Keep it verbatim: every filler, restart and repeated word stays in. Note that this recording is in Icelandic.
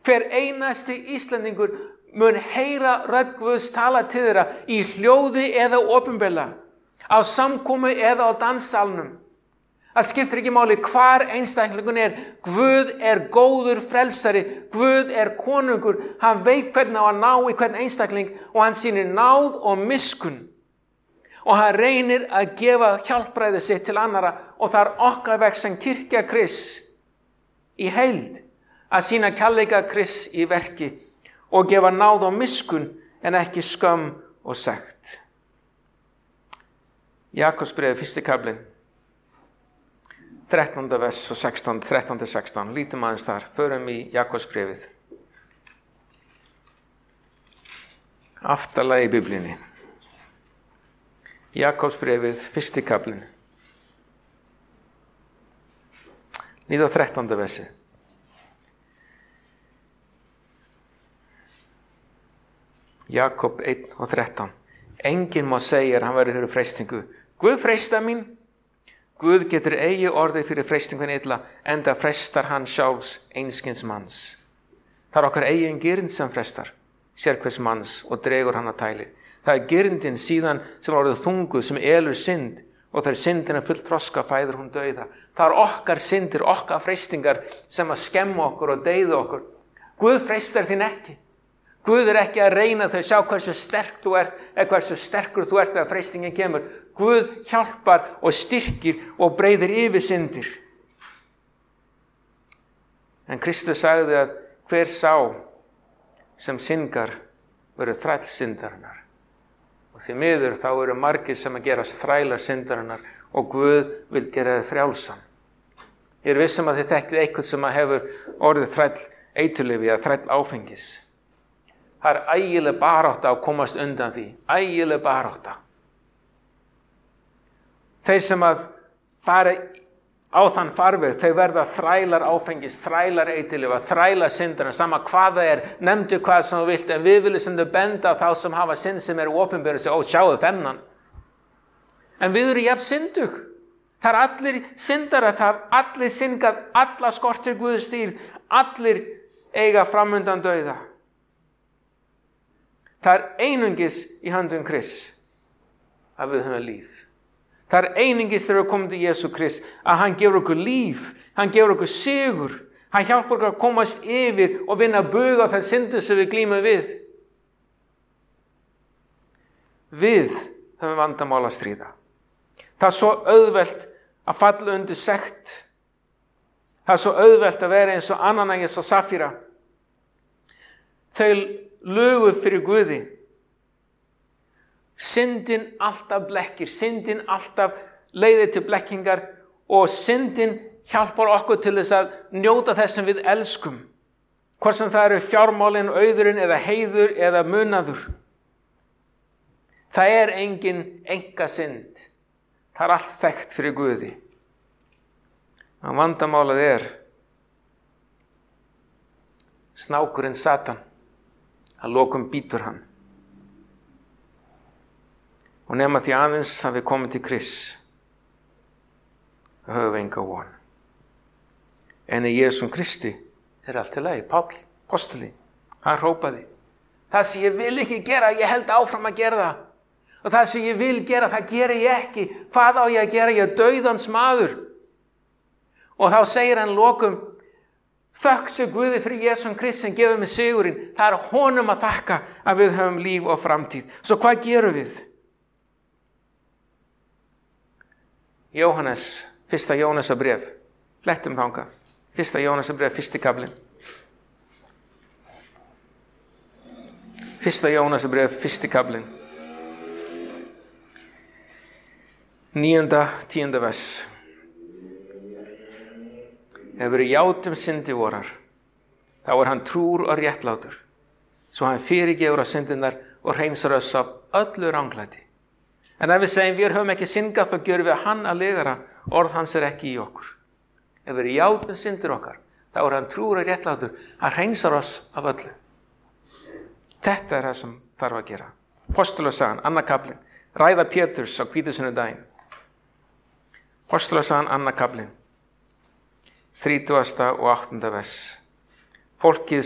Hver einasti Íslendingur mun heyra rödd Guðs tala til þeirra í hljóði eða opinberlega, á samkomu eða á danssalnum. Það skiptir ekki máli hvar einstaklingun er. Guð er góður frelsari. Guð er konungur. Hann veit hvernig á að ná í hvern einstakling og hann sýnir náð og miskunn. Og hann reynir að gefa hjálpræði sitt til annara og það er okkar verk sem kirkja Krists í heild að sýna kærleika Krists í verki og gefa náð og miskunn en ekki skömm og sekt. Jakobsbréfið fyrsti kaflinn. þrettánda vers og sextán, þrettán til sextán. Lítum aðeins þar. Förum í Jakobsbréfið. Aftarlega í Biblíunni. Jakobsbréfið, fyrsti kaflinn. Nýða þrettánda versi. Jakob einn og þrettán. Enginn má segja að hann verður fyrir freistingu. Guð freista mín. Guð getur eigi orðið fyrir freistingun illa, enda freistar hann sjálfs einskins manns. Það er okkar eigin gyrnd sem freistar, sérhvers manns og dregur hann að tæli. Það er gyrndin síðan sem er orðið þunguð, sem elur synd, og þegar syndin er fullt þroska fæður hún dauða. Það er okkar syndir, okkar freistingar sem að skemma okkur og deyða okkur. Guð freistar þín ekki. Guð er ekki að reyna þau, sjá hversu sterk þú ert, eða hversu sterkur þú ert þegar freistingin kemur. Guð hjálpar og styrkir og breiðir yfir syndir. En Kristus sagði að hver sá sem syngar verður þræll syndarinnar. Og því miður þá eru margir sem að gerast þrælar syndarinnar og Guð vil gera þið frjálsan. Ég er viss um að þið þekkið eitthvað sem að hefur orðið þræll eiturlyfja eða þræll áfengis. Það er ægileg barátta að komast undan því. Ægileg barátta. Þeir sem að fara á þann farveg, þau verða þrælar áfengis, þrælar eiturlyfja, þrælar syndarinn, sama hvað það er, nefndu hvað sem þú vilt, en við viljum sem þau benda þá sem hafa synd sem eru opinberu og segja, ó, sjáðu þennan. En við erum jafn syndug. Það er allir syndarar, það er allir syndgað, alla skortir Guðs stíl, allir eiga framundan dauða. Það er einungis í höndum Krists að við höfum líf. Það er einungis þegar við komum til Jesú Krist að hann gefur okkur líf, hann gefur okkur sigur, hann hjálpar okkur að komast yfir og vinna bug á þær syndir sem við glímum við. Við höfum vandamál að stríða. Það er svo auðvelt að falla undir sekt. Það er svo auðvelt að vera eins og Ananias og Safíra. Þau lugu fyrir Guði. Syndin alltaf blekkir, syndin alltaf leiðir til blekkingar og syndin hjálpar okkur til þess að njóta þess sem við elskum. Hvort sem það eru fjármálin, auðurinn eða heiður eða munaður. Það er engin einkasynd. Það er allt þekkt fyrir Guði. En vandamálið er snákurinn Satan. Að lokum býtur hann. Og nema því aðeins að við komum til Krists, þá höfum við enga von. En í Jesúm Kristi er allt til lagi. Páll, postuli, hann hrópaði. Það sem ég vil ekki gera, ég held áfram að gera það. Og það sem ég vil gera, það gera ég ekki. Hvað á ég að gera? Ég er dauðans maður. Og þá segir hann lokum, þökk sé Guði fyrir Jesúm Krist sem gefur mig sigurinn. Það er honum að þakka að við höfum líf og framtíð. Svo hvað gerum við? Jóhannes, fyrsta Jónasarbréf. Flettum þangað. Fyrsta Jónasarbréf, fyrsti kaflinn. Fyrsta Jónasarbréf, fyrsti kaflinn. Níunda, tíunda vers. Ef við játum syndi vorar, þá er hann trúr og réttlátur, svo hann fyrirgefur á syndirnar og hreinsar oss af öllu ranglæti. En ef við segjum við höfum ekki syndgað, þá gjörum við hann að legara, orð hans er ekki í okkur. Ef við játum syndir okkar, þá er hann trúr og réttlátur, hann hreinsar oss af öllu. Þetta er það sem þarf að gera. Postulasagan, annar kaflinn, ræða Péturs á hvítusunnudaginn. Postulasagan, annar kaflinn. þrítugasta og áttunda vers. Fólkið